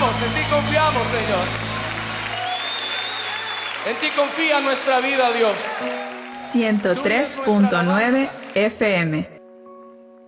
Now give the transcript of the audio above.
confiamos, Señor. En ti confía nuestra vida, Dios. 103.9 FM.